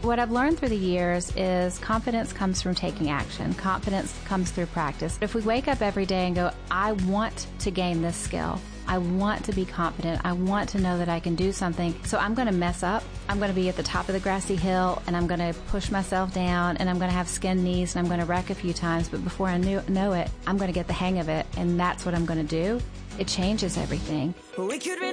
What I've learned through the years is confidence comes from taking action. Confidence comes through practice. If we wake up every day and go, I want to gain this skill. I want to be confident. I want to know that I can do something. So I'm going to mess up. I'm going to be at the top of the grassy hill, and I'm going to push myself down, and I'm going to have skinned knees, and I'm going to wreck a few times. But before I know it, I'm going to get the hang of it, and that's what I'm going to do. It changes everything.